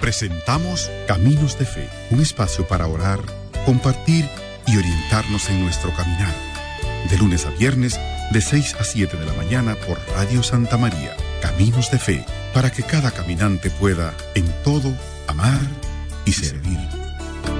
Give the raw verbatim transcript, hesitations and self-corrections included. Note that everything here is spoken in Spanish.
Presentamos Caminos de Fe, un espacio para orar, compartir y orientarnos en nuestro caminar. De lunes a viernes, de seis a siete de la mañana por Radio Santa María. Caminos de Fe, para que cada caminante pueda, en todo, amar y servir.